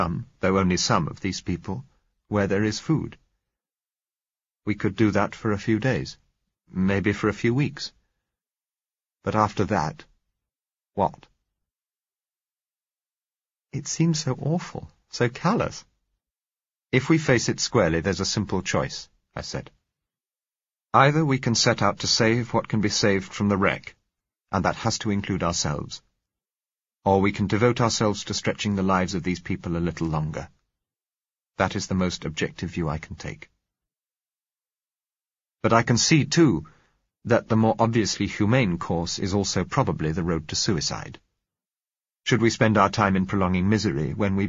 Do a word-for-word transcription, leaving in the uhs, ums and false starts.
some, though only some of these people, where there is food. We could do that for a few days, maybe for a few weeks. But after that, what? It seems so awful, so callous. If we face it squarely, there's a simple choice, I said. Either we can set out to save what can be saved from the wreck, and that has to include ourselves, or we can devote ourselves to stretching the lives of these people a little longer. That is the most objective view I can take. But I can see, too, that the more obviously humane course is also probably the road to suicide. Should we spend our time in prolonging misery when we